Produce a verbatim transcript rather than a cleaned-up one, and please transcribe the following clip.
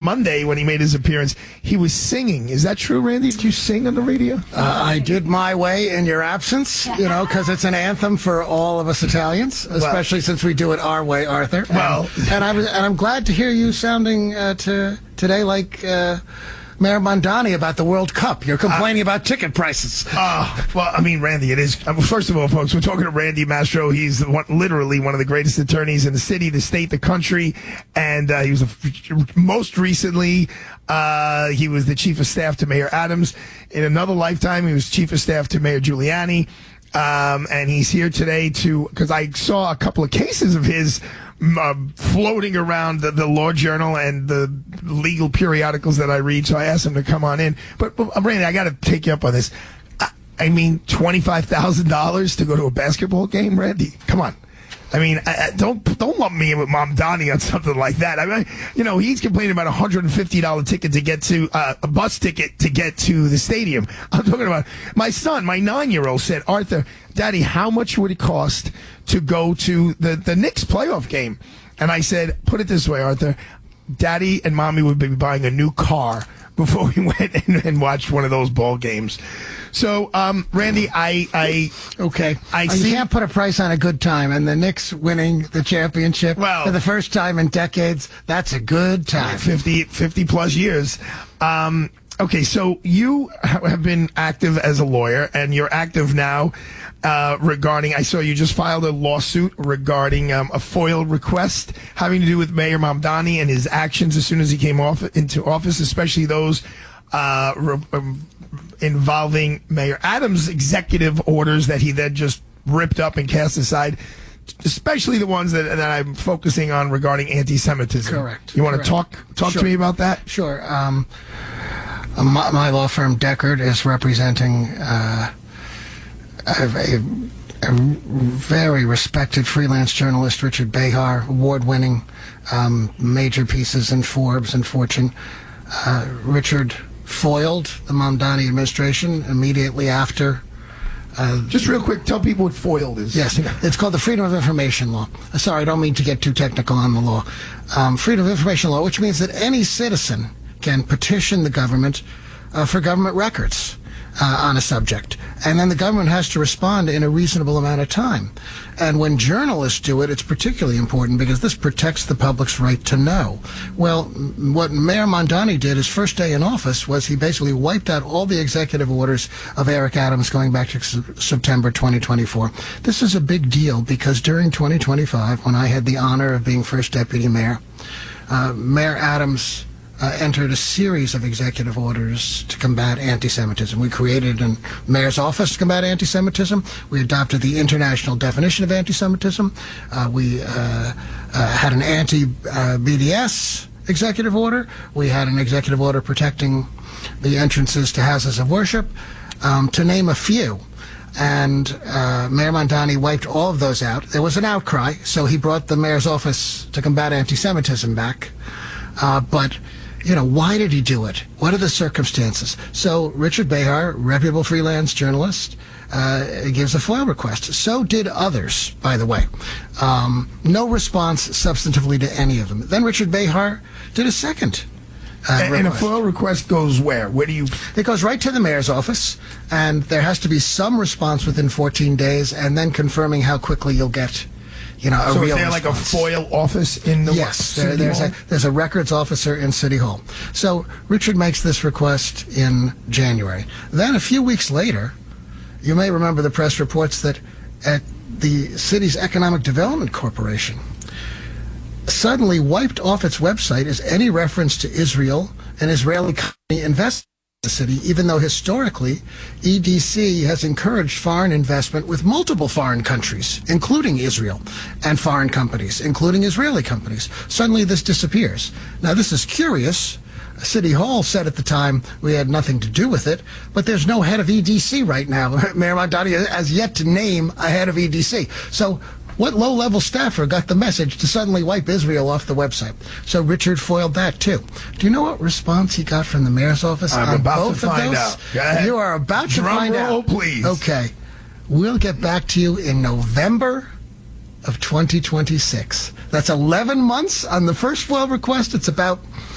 Monday when he made his appearance, he was singing. Is that true, Randy? Did you sing on the radio? Uh, I did My Way in your absence, you know, because it's an anthem for all of us Italians, especially well, since we do it our way, Arthur. Well, and, and, I was, and I'm glad to hear you sounding uh, to, today like... Uh, Mayor Mondani about the World Cup. You're complaining uh, about ticket prices. Uh, well, I mean, Randy, it is. First of all, folks, we're talking to Randy Mastro. He's one, literally one of the greatest attorneys in the city, the state, the country. And uh, he was, a, most recently, uh, he was the chief of staff to Mayor Adams. In another lifetime, he was chief of staff to Mayor Giuliani. Um, and he's here today to, because I saw a couple of cases of his Uh, floating around the, the Law Journal and the legal periodicals that I read, so I asked him to come on in. But, but Randy, I got to take you up on this. I, I mean, twenty-five thousand dollars to go to a basketball game, Randy? Come on. I mean, I, I, don't don't lump me in with Mondani on something like that. I mean, you know, he's complaining about a one hundred fifty dollars ticket to get to uh, a bus ticket to get to the stadium. I'm talking about my son, my nine-year-old said, Arthur, Daddy, how much would it cost to go to the, the Knicks playoff game? And I said, put it this way, Arthur, Daddy and Mommy would be buying a new car before we went and, and watched one of those ball games. So, um, Randy, I, I, okay, I you see, can't put a price on a good time, and the Knicks winning the championship well, for the first time in decades, that's a good time. fifty, fifty plus years. Um, okay, so you have been active as a lawyer, and you're active now uh, regarding, I saw you just filed a lawsuit regarding um, a FOIL request having to do with Mayor Mamdani and his actions as soon as he came off into office, especially those uh, re- um, involving Mayor Adams' executive orders that he then just ripped up and cast aside, especially the ones that, that I'm focusing on regarding anti-Semitism. Correct. You want Correct. to talk talk sure. to me about that? Sure. Um, my, my law firm, Deckard, is representing uh, a, a, a very respected freelance journalist, Richard Behar, award-winning, um, major pieces in Forbes and Fortune. Uh, Richard foiled the Mamdani administration immediately after. Uh, Just real quick, tell people what FOIL is. Yes, it's called the Freedom of Information Law. Uh, sorry, I don't mean to get too technical on the law. Um, Freedom of Information Law, which means that any citizen can petition the government uh, for government records uh, on a subject. And then the government has to respond in a reasonable amount of time. And when journalists do it, it's particularly important because this protects the public's right to know. Well, what Mayor Mamdani did his first day in office was he basically wiped out all the executive orders of Eric Adams going back to September twenty twenty-four. This is a big deal because during twenty twenty-five, when I had the honor of being first deputy mayor, uh, Mayor Adams Uh, entered a series of executive orders to combat anti-Semitism. We created a mayor's office to combat anti-Semitism. We adopted the international definition of anti-Semitism. Uh, we uh, uh, had an anti-B D S executive order. We had an executive order protecting the entrances to houses of worship, um, to name a few. And uh, Mayor Mamdani wiped all of those out. There was an outcry, so he brought the mayor's office to combat anti-Semitism back. Uh, but You know, why did he do it? What are the circumstances? So Richard Behar, reputable freelance journalist, uh, gives a FOIL request. So did others, by the way. Um, no response substantively to any of them. Then Richard Behar did a second uh, and, and a FOIL request goes where? Where do you... It goes right to the mayor's office, and there has to be some response within fourteen days, and then confirming how quickly you'll get... You know, a so real is there response. like a FOIL office in the yes, there, there's a there's a records officer in City Hall. So Richard makes this request in January. Then a few weeks later, you may remember the press reports that at the city's Economic Development Corporation suddenly wiped off its website as any reference to Israel and Israeli company investment in the city, even though historically E D C has encouraged foreign investment with multiple foreign countries, including Israel, and foreign companies, including Israeli companies. Suddenly this disappears. Now this is curious. City Hall said at the time we had nothing to do with it, but there's no head of E D C right now. Mayor Mamdani has yet to name a head of E D C. So what low-level staffer got the message to suddenly wipe Israel off the website? So Richard foiled that, too. Do you know what response he got from the mayor's office I'm on about both to of find those? out. Go ahead. You are about to Drum find roll, out. please. Okay. We'll get back to you in November of twenty twenty-six. That's eleven months on the first FOIL request. It's about